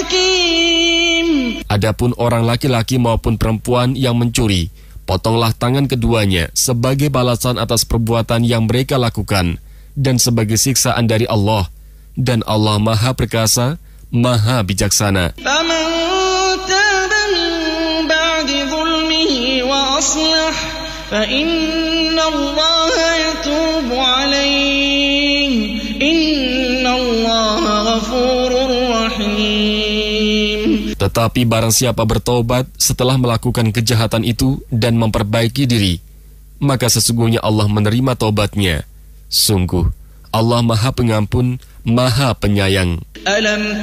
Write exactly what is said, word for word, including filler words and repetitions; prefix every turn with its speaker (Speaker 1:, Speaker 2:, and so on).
Speaker 1: حكيم.
Speaker 2: Adapun orang laki-laki maupun perempuan yang mencuri, potonglah tangan keduanya sebagai balasan atas perbuatan yang mereka lakukan dan sebagai siksaan dari Allah. Dan Allah Maha Perkasa, Maha Bijaksana.
Speaker 1: فمن تاب من بعد ظلمه وأصلح فإن الله يتوب عليه إن الله غفور رحيم.
Speaker 2: Tetapi barang siapa bertobat setelah melakukan kejahatan itu dan memperbaiki diri, maka sesungguhnya Allah menerima tobatnya. Sungguh, Allah Maha Pengampun, Maha Penyayang.
Speaker 1: ألم